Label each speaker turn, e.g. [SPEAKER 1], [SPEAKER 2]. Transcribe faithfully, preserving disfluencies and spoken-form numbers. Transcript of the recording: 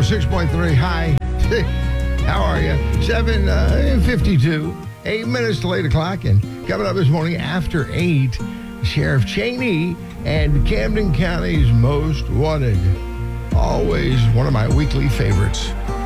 [SPEAKER 1] six point three. Hi. How are you? seven fifty-two. Eight minutes to eight o'clock. And coming up this morning after eight, Sheriff Cheney and Camden County's Most Wanted. Always one of my weekly favorites.